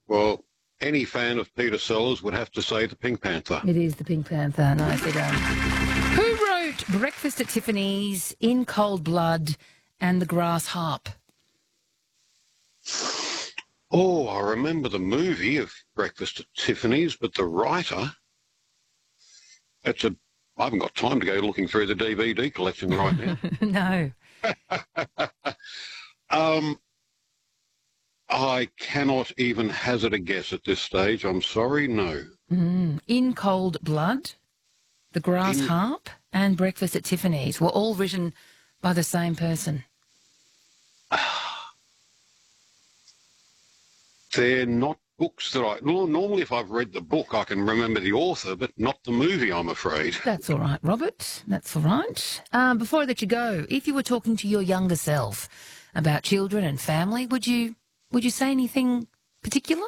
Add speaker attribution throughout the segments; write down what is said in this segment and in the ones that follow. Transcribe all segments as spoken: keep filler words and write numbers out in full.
Speaker 1: Well, any fan of Peter Sellers would have to say the Pink Panther.
Speaker 2: It is the Pink Panther. Nicely done. Who wrote Breakfast at Tiffany's, In Cold Blood, and The Grass Harp?
Speaker 1: Oh, I remember the movie of Breakfast at Tiffany's, but the writer, that's a, I haven't got time to go looking through the D V D collection right now.
Speaker 2: No.
Speaker 1: um, I cannot even hazard a guess at this stage. I'm sorry, no.
Speaker 2: Mm. In Cold Blood, The Grass
Speaker 1: In...
Speaker 2: Harp, and Breakfast at Tiffany's were all written by the same person.
Speaker 1: They're not books that I... Normally, if I've read the book, I can remember the author, but not the movie, I'm afraid.
Speaker 2: That's all right, Robert. That's all right. Um, before I let you go, if you were talking to your younger self about children and family, would you would you say anything particular?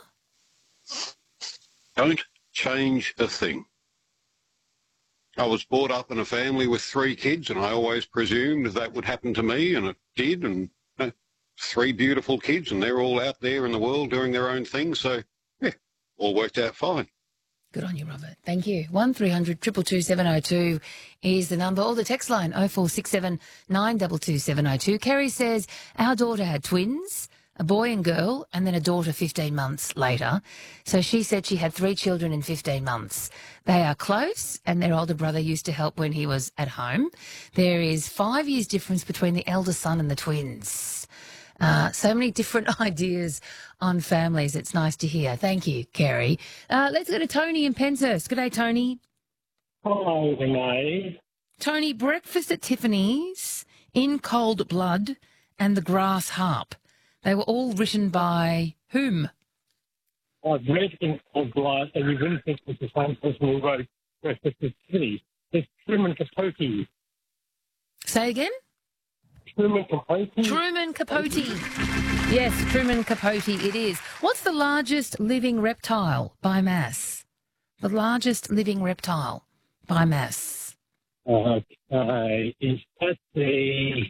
Speaker 1: Don't change a thing. I was brought up in a family with three kids, and I always presumed that would happen to me, and it did, and uh, three beautiful kids, and they're all out there in the world doing their own thing, so, yeah, all worked out fine.
Speaker 2: Good on you, Robert. Thank you. one three hundred two two two seven oh two is the number, or the text line oh four six seven nine two two seven oh two. Kerry says, our daughter had twins, a boy and girl, and then a daughter fifteen months later. So she said she had three children in fifteen months. They are close, and their older brother used to help when he was at home. There is five years difference between the elder son and the twins. Uh, so many different ideas on families. It's nice to hear. Thank you, Kerry. Uh, let's go to Tony in Penshurst. Good day, Tony.
Speaker 3: Hello, Renee.
Speaker 2: Tony, Breakfast at Tiffany's, In Cold Blood, and The Grass Harp. They were all written by whom?
Speaker 3: I've read In Cold Blood, and you wouldn't think it's the same person who wrote Breakfast at Tiffany's. It's Truman Capote.
Speaker 2: Say again?
Speaker 3: Truman Capote.
Speaker 2: Truman Capote. Yes, Truman Capote it is. What's the largest living reptile by mass? The largest living reptile by mass.
Speaker 3: Uh, uh, is that the...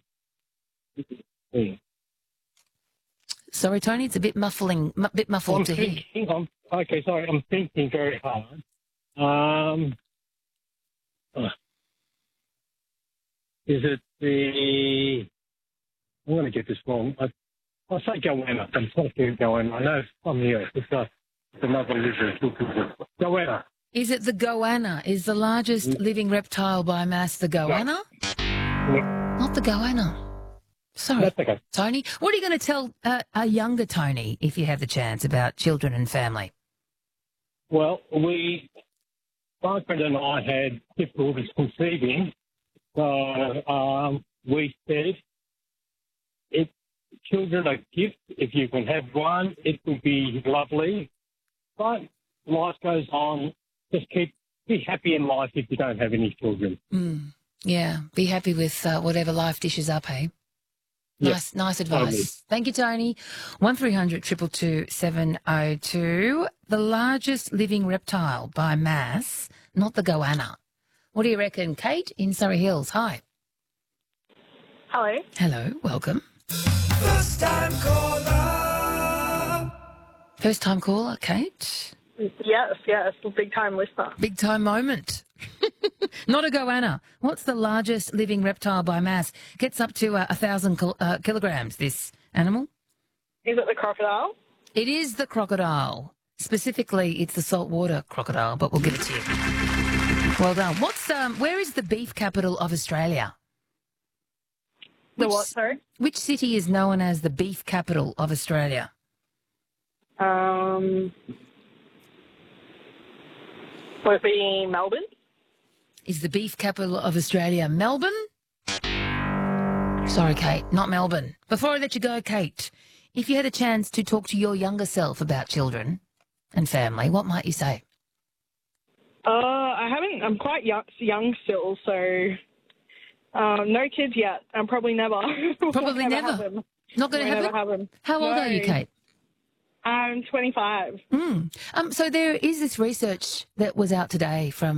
Speaker 2: Sorry, Tony, it's a bit muffling, a bit muffled
Speaker 3: I'm
Speaker 2: to
Speaker 3: thinking,
Speaker 2: hear.
Speaker 3: I'm, okay, sorry, I'm thinking very hard. Um, uh, is it the... I'm going to get this wrong. I, I'll say goanna. I'm talking goanna. I know it's from the earth. It's, a, it's another lizard. Goanna.
Speaker 2: Is it the goanna? Is the largest
Speaker 3: Mm.
Speaker 2: living reptile by mass the goanna?
Speaker 3: Yeah.
Speaker 2: Not the goanna. Sorry,
Speaker 3: That's okay.
Speaker 2: Tony. What are you going to tell uh, a younger Tony, if you have the chance, about children and family?
Speaker 3: Well, we, my friend and I had difficulties conceiving, so um, we said, if children are gifts, if you can have one, it would be lovely. But life goes on. Just keep be happy in life if you don't have any children.
Speaker 2: Mm, yeah, be happy with uh, whatever life dishes up, hey?
Speaker 3: Yeah,
Speaker 2: Nice, nice advice.
Speaker 3: totally.
Speaker 2: Thank you, Tony. one three hundred two two two seven oh two. The largest living reptile by mass, not the goanna. What do you reckon? Kate in Surrey Hills. Hi.
Speaker 4: Hello.
Speaker 2: Hello, welcome.
Speaker 5: First time caller.
Speaker 2: First time caller, Kate.
Speaker 4: Yes, yes, big time listener.
Speaker 2: Big time moment. Not a goanna. What's the largest living reptile by mass? Gets up to uh, a thousand kil- uh, kilograms, this animal.
Speaker 4: Is it the crocodile?
Speaker 2: It is the crocodile. Specifically, it's the saltwater crocodile, but we'll give it to you. Well done. What's um? Where is the beef capital of Australia?
Speaker 4: The
Speaker 2: Which-
Speaker 4: what, sorry?
Speaker 2: Which city is known as the beef capital of Australia?
Speaker 4: Um, would it be Melbourne?
Speaker 2: Is the beef capital of Australia Melbourne? Sorry, Kate, not Melbourne. Before I let you go, Kate, if you had a chance to talk to your younger self about children and family, what might you say?
Speaker 4: Uh, I haven't, I'm quite young, young still, so um, no kids yet, and probably never.
Speaker 2: Probably
Speaker 4: Will
Speaker 2: never.
Speaker 4: Have them.
Speaker 2: Not going to
Speaker 4: Will
Speaker 2: happen?
Speaker 4: never have them.
Speaker 2: How old
Speaker 4: No.
Speaker 2: are you, Kate?
Speaker 4: I'm twenty-five.
Speaker 2: Mm. Um, so there is this research that was out today from